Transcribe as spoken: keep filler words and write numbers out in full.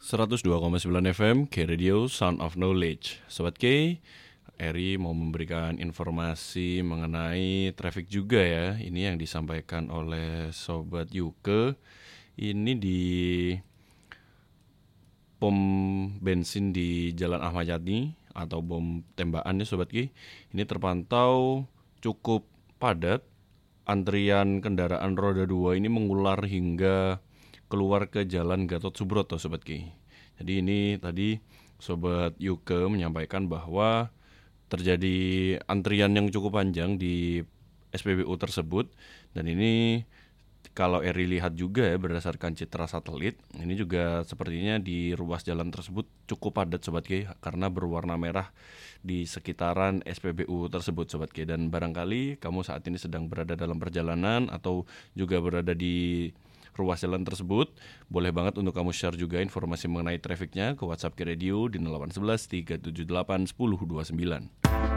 seratus dua koma sembilan F M, K-Radio, Sound of Knowledge. Sobat K, Eri mau memberikan informasi mengenai traffic juga ya. Ini yang disampaikan oleh Sobat Yuke. Ini di pom bensin di Jalan Ahmad Yani atau bom tembakan ya Sobat K. Ini terpantau cukup padat. Antrian kendaraan roda dua ini mengular hingga keluar ke Jalan Gatot Subroto Sobat Ki. Jadi ini tadi Sobat Yuke menyampaikan bahwa terjadi antrian yang cukup panjang di S P B U tersebut. Dan ini kalau Eri lihat juga ya berdasarkan citra satelit, ini juga sepertinya di ruas jalan tersebut cukup padat Sobat Ki, karena berwarna merah di sekitaran S P B U tersebut Sobat Ki. Dan barangkali kamu saat ini sedang berada dalam perjalanan atau juga berada di ruas jalan tersebut, boleh banget untuk kamu share juga informasi mengenai trafficnya ke WhatsApp K-Radio di nol delapan satu satu tiga tujuh delapan satu nol dua sembilan.